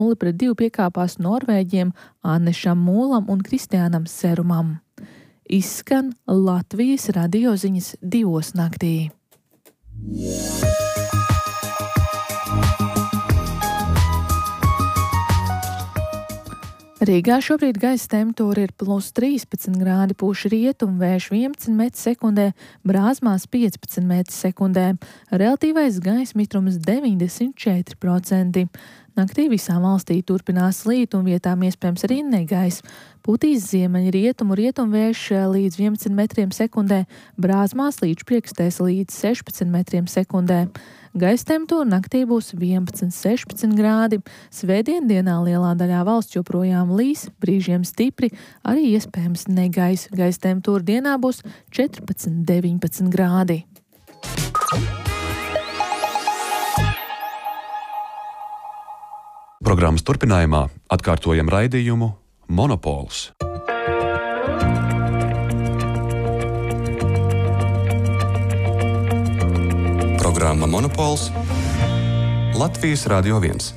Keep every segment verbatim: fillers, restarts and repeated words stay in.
nulle pret divi piekāpās norvēģiem Annešam Mūlam un Kristiānam Serumam. Izskan Latvijas radioziņas divos naktī. Rīgā šobrīd gaisa temperatūra ir plus trīspadsmit grādi, pūš rietumu vējš vienpadsmit metri sekundē, Brāzmās piecpadsmit metri sekundē, relatīvais gaisa mitrums deviņdesmit četri procenti. Naktī visā valstī turpinās līt un vietām iespējams arī negaiss. Pūtīs ziemeļu rietumu rietumu vējš līdz vienpadsmit metriem sekundē, Brāzmās līdz priekstēs līdz sešpadsmit metriem sekundē. Gaisa temperatūra naktī būs vienpadsmit sešpadsmit grādi. Svētdien dienā lielā daļā valsts joprojām līs, brīžiem stipri, arī iespējams negaiss. Gaisa temperatūra dienā būs četrpadsmit deviņpadsmit grādi. Programmas turpinājumā atkārtojam raidījumu Monopols. Programma Monopols Latvijas Radio viens.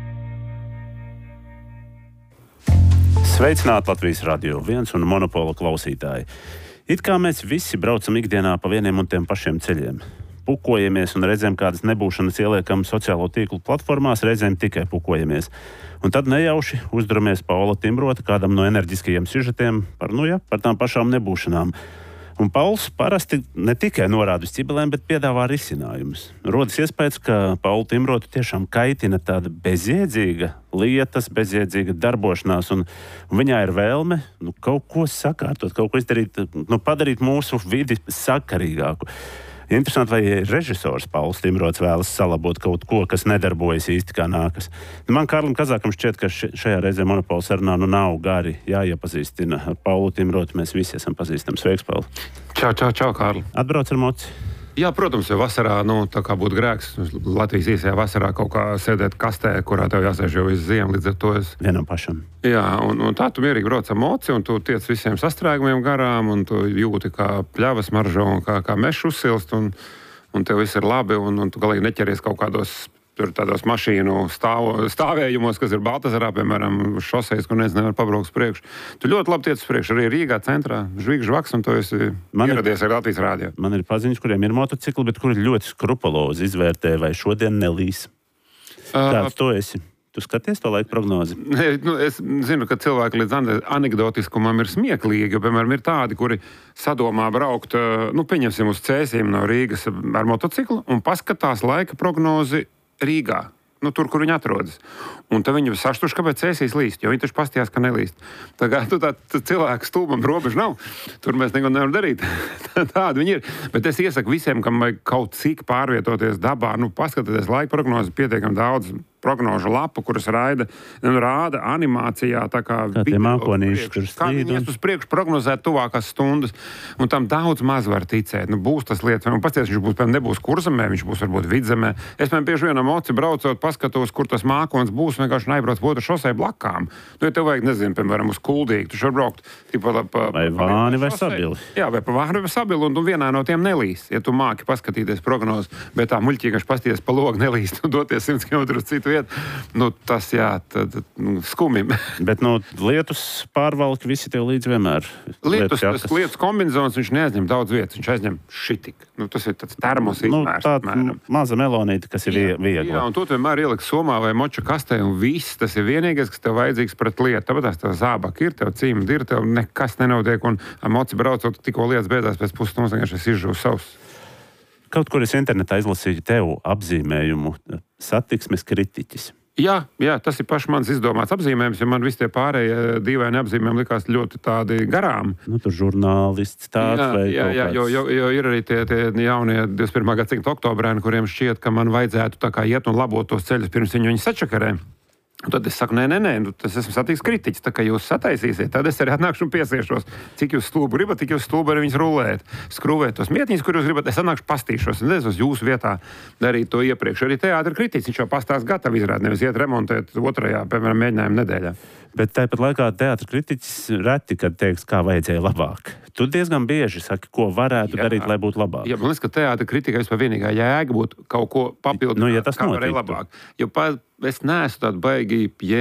Sveicināti Latvijas Radio viens un Monopola klausītāji. It kā mēs visi braucam ikdienā pa vieniem un tiem pašiem ceļiem. Pukojamies un reizēm kādas nebūšanas ieliekam sociālo tīklu platformās, reizēm tikai pukojamies. Un tad nejauši uzduramies Paula Timrota kādam no enerģiskajiem sižetiem par, nu jā, par tām pašām nebūšanām. Un Pauls parasti ne tikai norāda uz ķibelēm, bet piedāvā risinājumus. Rodas iespējas, ka Paulu Timrotu tiešām kaitina tāda bezjēdzīga lietas, bezjēdzīga darbošanās, un, un viņā ir vēlme nu, kaut ko sakārtot, kaut ko izdarīt, nu, padarīt mūsu vidi sakarīgāku. Interesanti, vai režisors Pauls Timrots vēlas salabot kaut ko, kas nedarbojas īsti kā nākas. Man, Kārlim Kazākam, šķiet, ka šajā reizē Monopola sarunā nu nav gari jāiepazīstina ar Paulu Timrotu. Mēs visi esam pazīstami. Sveiks, Paul! Čau, čau, čau, Kārli! Atbrauc ar moci? Jā, protams, jo vasarā, nu, tā kā būtu grēks, Latvijas īsajā vasarā kaut kā sēdēt kastē, kurā tev jāsēž jau visu ziemu, līdz ar to es... Vienam pašam. Jā, un, un tā tu mierīgi brauc ar moci, un tu tiec visiem sastrēgumiem garām, un tu jūti, kā pļavas maržo, un kā, kā mešs uzsilst, un, un tev viss ir labi, un, un tu galīgi neķeries kaut kādos... Tur tādos mašīnu stāv, stāvējumos, kas ir Baltazarā, piemēram, šoseis, kur neviens nevar pabraukt uz priekšu. Tu ļoti labi tiec uz priekšu, arī Rīgā centrā, žvīgs žvaks, un tu esi man ieradies ar Latvijas rādio. Man ir paziņas, kuriem ir motocikli, bet kuri ļoti skrupulozi izvērtē, vai šodien nelīs. Kāds tu esi? Tu skaties to laika prognozi? Nu, es zinu, ka cilvēki līdz anekdotiskumam ir smieklīgi, jo, piemēram, ir tādi, kuri sadomā braukt, nu, pieņemsim uz Cēsīm no Rīgas ar motociklu un paskatās laika prognozi Rīgā, nu, tur, kur viņi atrodas. Un tad viņi saštuši, kāpēc Cēsīs līst, jo viņi taču pastījās, ka nelīst. Tā kā tu tā, tā cilvēku stulbam robežu nav, tur mēs neko nevaram darīt. Tādi viņi ir. Bet es iesaku visiem, kam vajag kaut cik pārvietoties dabā, nu, paskatieties laika prognozi, pietiekam daudz prognožu lapu, kuras raida, nu, rāda animācijā, tā kā... Kā tie mākonīši, kur kā viņi ies uz priekšu prognozēt tuvākās stundas, un tam daudz maz var ticēt. Nu, būs tas lietas, un pats, viņš būs, piemēram, nebūs Kurzemē, viņš būs varbūt Vidzemē. Es, piemēram, bieži vienam moci braucot, paskatos, kur tas mākons būs, vienkārši nebrauc otru šosei blakām. Nu, ja tev vajag, nezinu, piemēram, uz Kuldīgu, tu šur braukt, tipa, pa, vai Vāni vai Sabili. Jā, vai pa Vāni vai Sabili, un tu vienā no tiem nelīs, ja tu māki paskatīties prognozes, bet tā muļķīgaši pasties pa logu nelīst un doties simts kilometrus citu vietu. Nu, tas, jā, tad, nu, skumi. Bet, nu, lietus pārvalki visi tev līdz vienmēr. Lietus, tas lietus kombinizons, viņš neaizņem daudz vietas, viņš aizņem šitik. Nu, tas ir tāds termos izmērs. Nu, tā maza melonīte, kas ir jā, viegla. Jā, un tu vienmēr ieliks somā vai moča kastē, un viss, tas ir vienīgais, kas tev vajadzīgs pret lietu. Tāpēc tās tev zābaki ir, tev cīma ir, tev nekas nenotiek, un ar moci braucot, tikko lietas beidzās pēc pusstundas, vienkārši es izžuvu savus. Kaut kur es internetā izlasīju tev apzīmējumu satiksmes kritiķis. Jā, jā, tas ir paši mans izdomāts apzīmējums, jo man visi tie pārējie dīvaini apzīmējumi likās ļoti tādi garām. Nu, tur žurnālists tāds jā, vai jā, jā, jo, jo, jo ir arī tie, tie jaunie divdesmit pirmā gadsimta oktobrēni, kuriem šķiet, ka man vajadzētu tā kā iet un labot tos ceļus pirms viņi viņu sačakarē. Un tad es saku, nē, nē, nē, nu, tas esmu satiks kritiķis, tā kā jūs sataisīsiet, tad es arī atnākšu un piesiešos. Cik jūs stulbu gribat, tik jūs stulbu arī viņus rulēt. Skrūvēt tos mietiņus, kur jūs gribat, es atnākšu pastīšos, un es uz jūsu vietā darītu to iepriekš. Arī teātra kritiķis, viņš jau pastās gatavi izrādi, nevis iet remontēt otrajā, piemēram, mēģinājuma nedēļā. Bet tāpat laikā teātra kritiķis reti, kad teiks, kā vajadzēja labāk. Tu diezgan bieži saki, ko varētu jā, darīt, lai būtu labāk. Jā, man liekas, ka teātra kritika vispār vienīgā jēga būtu kaut ko papildināt, nu, ja tas kā varēja labāk. Jo pa, es neesmu tāda baigi